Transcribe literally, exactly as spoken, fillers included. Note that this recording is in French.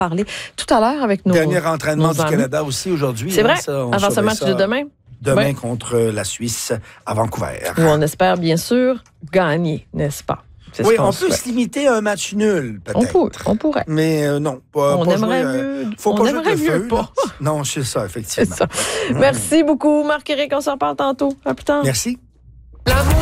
parler tout à l'heure avec nos Dernier entraînement nos du amis. Canada aussi aujourd'hui. C'est vrai, hein, ça, on avant ce surveille match ça de demain. Demain Ouais. contre la Suisse à Vancouver. Où on espère bien sûr gagner, n'est-ce pas? C'est Oui, ce qu'on on peut souhaite. se limiter à un match nul, peut-être. On, pour, on pourrait. Mais euh, non, pas, On pas aimerait jouer, mieux. euh, faut on pas jouer aimerait de mieux feu, pas. là. Non, c'est ça, C'est effectivement. ça. Merci beaucoup, Marc-Éric. On se reparle tantôt. À plus tard. Merci.